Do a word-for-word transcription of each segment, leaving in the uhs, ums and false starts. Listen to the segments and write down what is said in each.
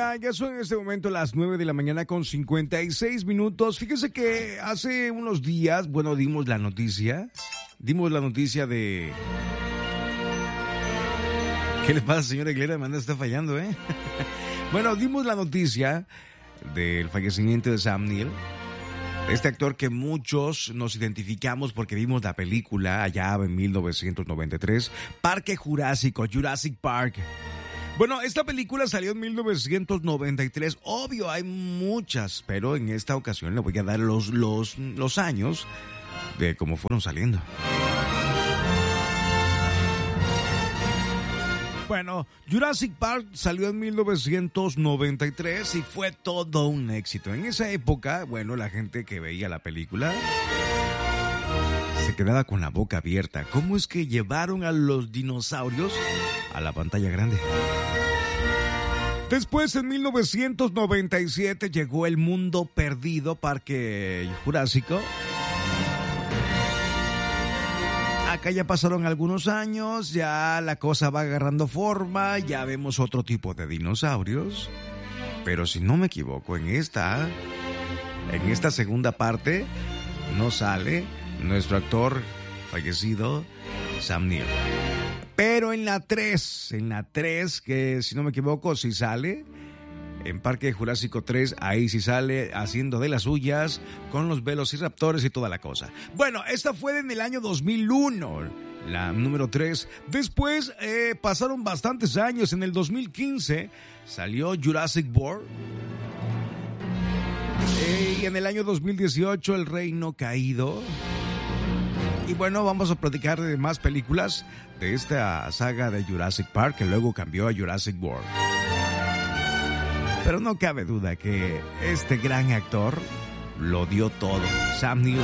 Hola, ya son en este momento las nueve de la mañana con cincuenta y seis minutos. Fíjese que hace unos días, bueno, dimos la noticia, dimos la noticia de... ¿Qué le pasa, señora Aguilera? Me anda, está fallando, ¿eh? Bueno, dimos la noticia del fallecimiento de Sam Neill, este actor que muchos nos identificamos porque vimos la película allá en mil novecientos noventa y tres, Parque Jurásico, Jurassic Park. Bueno, esta película salió en mil novecientos noventa y tres. Obvio, hay muchas, pero en esta ocasión le voy a dar los, los, los años de cómo fueron saliendo. Bueno, Jurassic Park salió en mil novecientos noventa y tres y fue todo un éxito. En esa época, bueno, la gente que veía la película se quedaba con la boca abierta. ¿Cómo es que llevaron a los dinosaurios a la pantalla grande? Después, en mil novecientos noventa y siete, llegó El Mundo Perdido, Parque Jurásico. Acá ya pasaron algunos años, ya la cosa va agarrando forma, ya vemos otro tipo de dinosaurios. Pero si no me equivoco, en esta, en esta segunda parte, no sale nuestro actor fallecido, Sam Neill. Pero en la tres, en la tres, que si no me equivoco, sí sale. En Parque Jurásico tres, ahí sí sale haciendo de las suyas con los velociraptores y toda la cosa. Bueno, esta fue en el año dos mil uno, la número tres. Después eh, pasaron bastantes años. En el dos mil quince salió Jurassic World. Eh, y en el año dos mil dieciocho, El Reino Caído. Y bueno, vamos a platicar de más películas de esta saga de Jurassic Park, que luego cambió a Jurassic World. Pero no cabe duda que este gran actor lo dio todo, Sam Neill.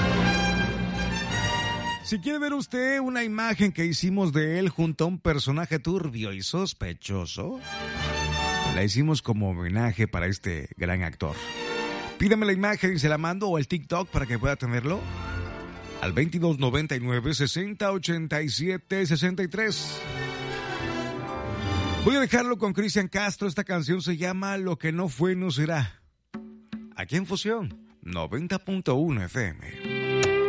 Si quiere ver usted una imagen que hicimos de él junto a un personaje turbio y sospechoso, la hicimos como homenaje para este gran actor. Pídame la imagen y se la mando, o el TikTok para que pueda tenerlo, al veintidós noventa y nueve, sesenta ochenta y siete sesenta y tres. Voy a dejarlo con Cristian Castro. Esta canción se llama Lo que no fue no será. Aquí en Fusión noventa punto uno F M.